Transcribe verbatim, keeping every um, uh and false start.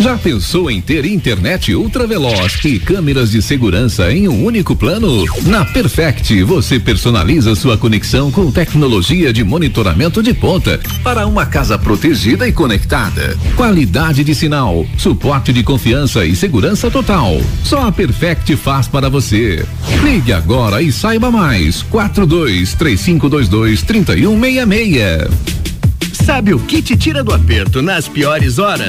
Já pensou em ter internet ultra veloz e câmeras de segurança em um único plano? Na Perfect, você personaliza sua conexão com tecnologia de monitoramento de ponta para uma casa protegida e conectada. Qualidade de sinal, suporte de confiança e segurança total. Só a Perfect faz para você. Ligue agora e saiba mais. quatro dois três cinco dois dois, três um seis seis. Sabe o que te tira do aperto nas piores horas?